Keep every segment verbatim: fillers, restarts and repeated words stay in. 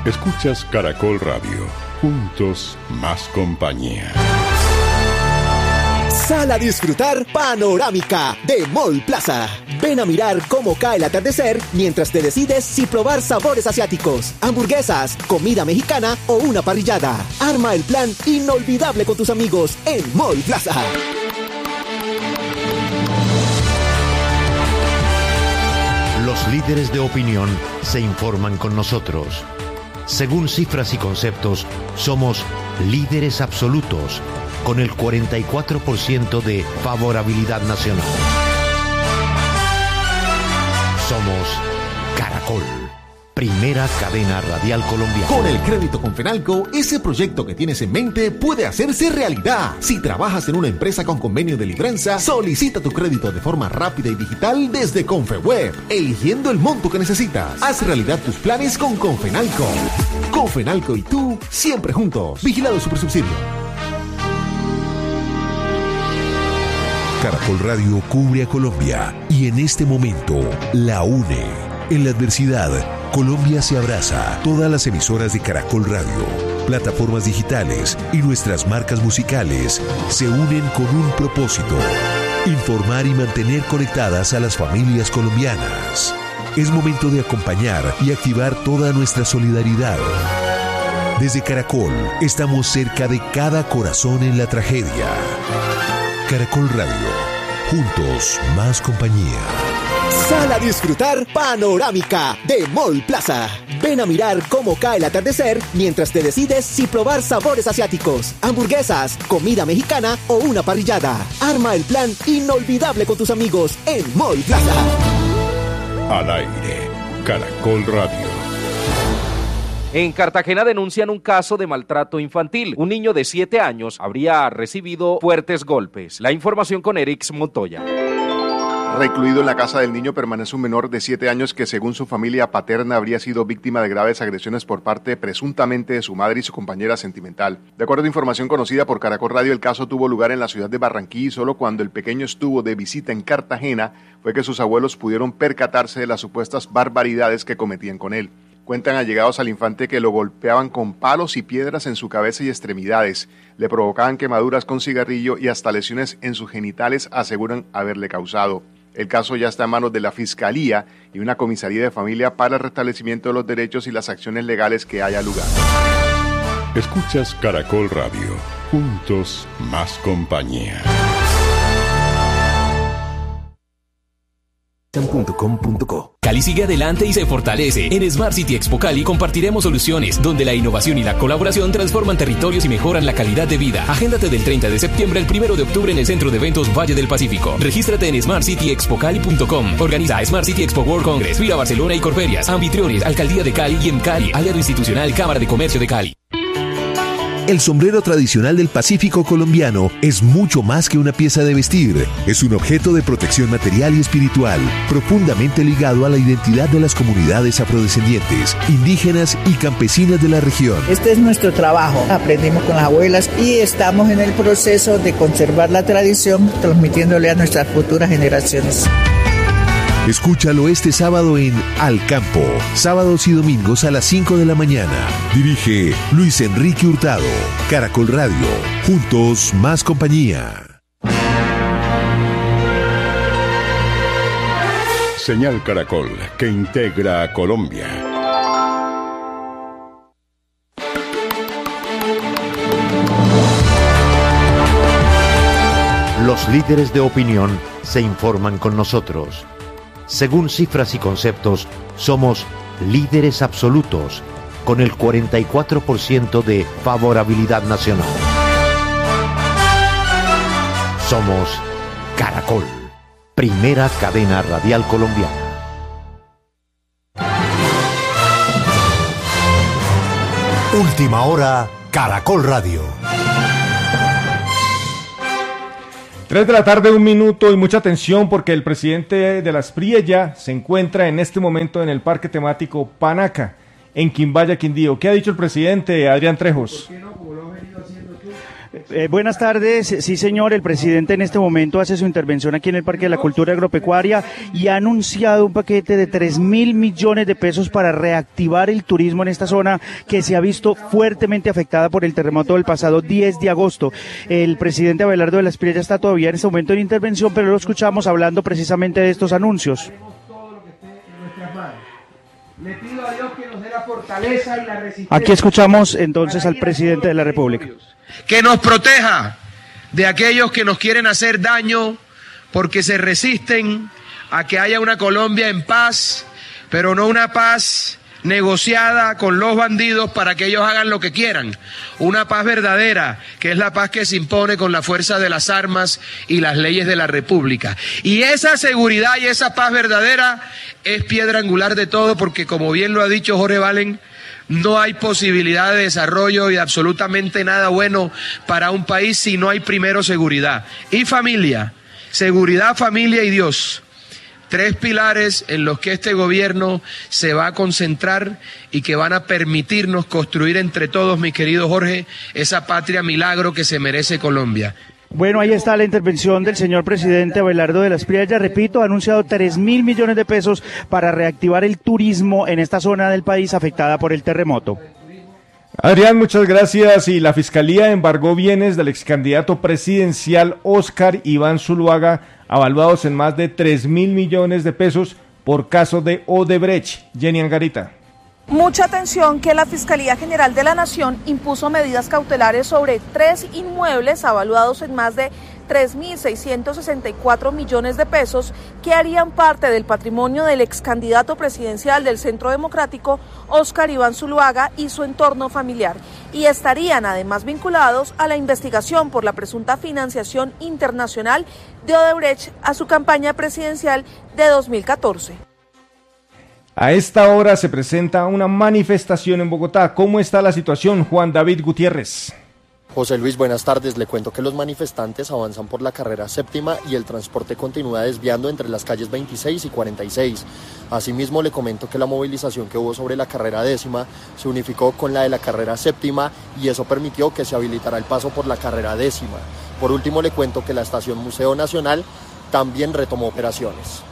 Escuchas Caracol Radio. Juntos, más compañía. Sal a disfrutar Panorámica de Mall Plaza. Ven a mirar cómo cae el atardecer mientras te decides si probar sabores asiáticos, hamburguesas, comida mexicana o una parrillada. Arma el plan inolvidable con tus amigos en Mall Plaza. Los líderes de opinión se informan con nosotros. Según cifras y conceptos, somos líderes absolutos, con el cuarenta y cuatro por ciento de favorabilidad nacional. Somos Caracol, primera cadena radial colombiana. Con el crédito Confenalco, ese proyecto que tienes en mente puede hacerse realidad. Si trabajas en una empresa con convenio de libranza, solicita tu crédito de forma rápida y digital desde Confeweb, eligiendo el monto que necesitas. Haz realidad tus planes con Confenalco. Confenalco y tú, siempre juntos. Vigilado Supersubsidio. Caracol Radio cubre a Colombia y en este momento la une. En la adversidad, Colombia se abraza. Todas las emisoras de Caracol Radio, plataformas digitales y nuestras marcas musicales se unen con un propósito: informar y mantener conectadas a las familias colombianas. Es momento de acompañar y activar toda nuestra solidaridad. Desde Caracol, estamos cerca de cada corazón en la tragedia. Caracol Radio, juntos, más compañía. Sal a disfrutar Panorámica de Mall Plaza. Ven a mirar cómo cae el atardecer mientras te decides si probar sabores asiáticos, hamburguesas, comida mexicana o una parrillada. Arma el plan inolvidable con tus amigos en Mall Plaza. Al aire, Caracol Radio. En Cartagena denuncian un caso de maltrato infantil. Un niño de siete años habría recibido fuertes golpes. La información con Erix Montoya. Recluido en la casa del niño permanece un menor de siete años que, según su familia paterna, habría sido víctima de graves agresiones por parte presuntamente de su madre y su compañera sentimental. De acuerdo a información conocida por Caracol Radio, el caso tuvo lugar en la ciudad de Barranquilla y solo cuando el pequeño estuvo de visita en Cartagena fue que sus abuelos pudieron percatarse de las supuestas barbaridades que cometían con él. Cuentan allegados al infante que lo golpeaban con palos y piedras en su cabeza y extremidades, le provocaban quemaduras con cigarrillo y hasta lesiones en sus genitales aseguran haberle causado. El caso ya está en manos de la Fiscalía y una comisaría de familia para el restablecimiento de los derechos y las acciones legales que haya lugar. Escuchas Caracol Radio. Juntos, más compañía. punto com punto co. Cali sigue adelante y se fortalece. En Smart City Expo Cali compartiremos soluciones donde la innovación y la colaboración transforman territorios y mejoran la calidad de vida. Agéndate del treinta de septiembre al primero de octubre en el Centro de Eventos Valle del Pacífico. Regístrate en smart city expo cali punto com. Organiza Smart City Expo World Congress, Vía Barcelona y Corferias. Anfitriones, Alcaldía de Cali y en Cali, Aliado Institucional, Cámara de Comercio de Cali. El sombrero tradicional del Pacífico colombiano es mucho más que una pieza de vestir. Es un objeto de protección material y espiritual, profundamente ligado a la identidad de las comunidades afrodescendientes, indígenas y campesinas de la región. Este es nuestro trabajo. Aprendimos con las abuelas y estamos en el proceso de conservar la tradición, transmitiéndole a nuestras futuras generaciones. Escúchalo este sábado en Al Campo, sábados y domingos a las cinco de la mañana. Dirige Luis Enrique Hurtado. Caracol Radio. Juntos, más compañía. Señal Caracol, que integra a Colombia. Los líderes de opinión se informan con nosotros. Según cifras y conceptos, somos líderes absolutos, con el cuarenta y cuatro por ciento de favorabilidad nacional. Somos Caracol, primera cadena radial colombiana. Última hora, Caracol Radio. Tres de la tarde, un minuto y mucha atención porque el presidente de la Espriella se encuentra en este momento en el parque temático Panaca, en Quimbaya, Quindío. ¿Qué ha dicho el presidente, Adrián Trejos? Eh, buenas tardes, sí señor, el presidente en este momento hace su intervención aquí en el Parque de la Cultura Agropecuaria y ha anunciado un paquete de tres mil millones de pesos para reactivar el turismo en esta zona que se ha visto fuertemente afectada por el terremoto del pasado diez de agosto. El presidente Abelardo de la Espriella está todavía en este momento en intervención, pero lo escuchamos hablando precisamente de estos anuncios. Le pido a Dios que nos dé la fortaleza y la resistencia. Aquí escuchamos entonces al presidente de la República. Que nos proteja de aquellos que nos quieren hacer daño porque se resisten a que haya una Colombia en paz, pero no una paz negociada con los bandidos para que ellos hagan lo que quieran. Una paz verdadera, que es la paz que se impone con la fuerza de las armas y las leyes de la República. Y esa seguridad y esa paz verdadera es piedra angular de todo, porque como bien lo ha dicho Jorge Valen, no hay posibilidad de desarrollo y de absolutamente nada bueno para un país si no hay primero seguridad y familia. Seguridad, familia y Dios. Tres pilares en los que este gobierno se va a concentrar y que van a permitirnos construir entre todos, mi querido Jorge, esa patria milagro que se merece Colombia. Bueno, ahí está la intervención del señor presidente Abelardo de la Espriella. Repito, ha anunciado tres mil millones de pesos para reactivar el turismo en esta zona del país afectada por el terremoto. Adrián, muchas gracias. Y la Fiscalía embargó bienes del ex candidato presidencial Óscar Iván Zuluaga, avaluados en más de tres mil millones de pesos por caso de Odebrecht. Jenny Angarita. Mucha atención que la Fiscalía General de la Nación impuso medidas cautelares sobre tres inmuebles avaluados en más de tres mil seiscientos sesenta y cuatro millones de pesos que harían parte del patrimonio del ex candidato presidencial del Centro Democrático, Óscar Iván Zuluaga, y su entorno familiar, y estarían además vinculados a la investigación por la presunta financiación internacional de Odebrecht a su campaña presidencial de dos mil catorce. A esta hora se presenta una manifestación en Bogotá. ¿Cómo está la situación, Juan David Gutiérrez? José Luis, buenas tardes. Le cuento que los manifestantes avanzan por la carrera séptima y el transporte continúa desviando entre las calles veintiséis y cuarenta y seis. Asimismo, le comento que la movilización que hubo sobre la carrera décima se unificó con la de la carrera séptima y eso permitió que se habilitara el paso por la carrera décima. Por último, le cuento que la estación Museo Nacional también retomó operaciones.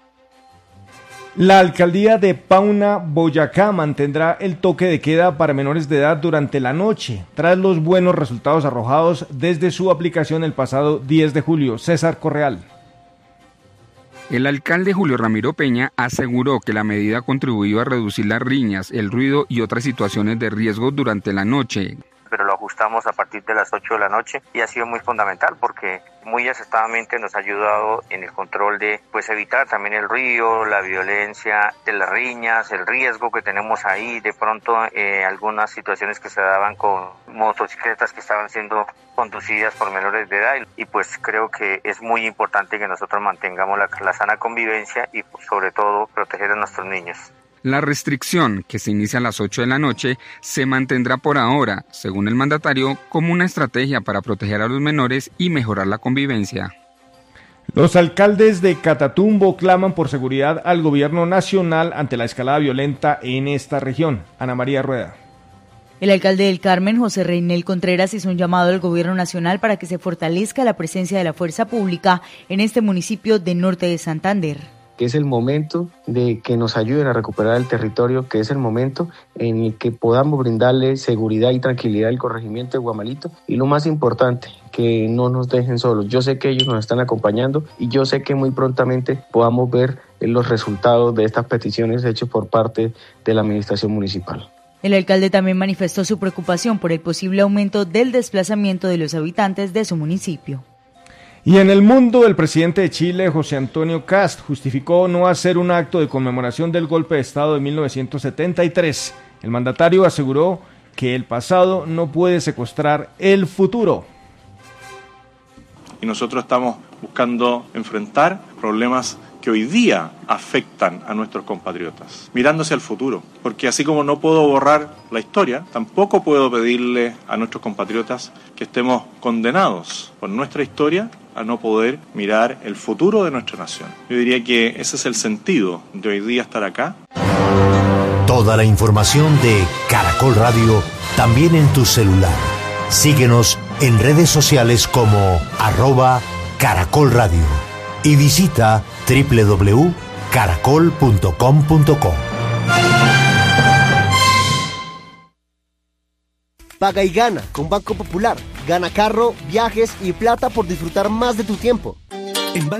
La alcaldía de Pauna, Boyacá, mantendrá el toque de queda para menores de edad durante la noche, tras los buenos resultados arrojados desde su aplicación el pasado diez de julio. César Correal. El alcalde Julio Ramiro Peña aseguró que la medida contribuyó a reducir las riñas, el ruido y otras situaciones de riesgo durante la noche. Pero lo ajustamos a partir de las ocho de la noche y ha sido muy fundamental porque muy acertadamente nos ha ayudado en el control de pues evitar también el ruido, la violencia de las riñas, el riesgo que tenemos ahí, de pronto eh, algunas situaciones que se daban con motocicletas que estaban siendo conducidas por menores de edad y pues creo que es muy importante que nosotros mantengamos la, la sana convivencia y pues, sobre todo proteger a nuestros niños. La restricción, que se inicia a las ocho de la noche, se mantendrá por ahora, según el mandatario, como una estrategia para proteger a los menores y mejorar la convivencia. Los alcaldes de Catatumbo claman por seguridad al gobierno nacional ante la escalada violenta en esta región. Ana María Rueda. El alcalde del Carmen, José Reinel Contreras, hizo un llamado al gobierno nacional para que se fortalezca la presencia de la fuerza pública en este municipio de norte de Santander. Que es el momento de que nos ayuden a recuperar el territorio, que es el momento en el que podamos brindarle seguridad y tranquilidad al corregimiento de Guamalito y lo más importante, que no nos dejen solos. Yo sé que ellos nos están acompañando y yo sé que muy prontamente podamos ver los resultados de estas peticiones hechas por parte de la administración municipal. El alcalde también manifestó su preocupación por el posible aumento del desplazamiento de los habitantes de su municipio. Y en el mundo, el presidente de Chile, José Antonio Kast, justificó no hacer un acto de conmemoración del golpe de Estado de mil novecientos setenta y tres. El mandatario aseguró que el pasado no puede secuestrar el futuro. Y nosotros estamos buscando enfrentar problemas que hoy día afectan a nuestros compatriotas, mirándose al futuro, porque así como no puedo borrar la historia, tampoco puedo pedirle a nuestros compatriotas que estemos condenados por nuestra historia a no poder mirar el futuro de nuestra nación. Yo diría que ese es el sentido de hoy día estar acá. Toda la información de Caracol Radio también en tu celular. Síguenos en redes sociales como arroba Caracol Radio y visita doble u doble u doble u punto caracol punto com punto co. Paga y gana con Banco Popular. Gana carro, viajes y plata por disfrutar más de tu tiempo. En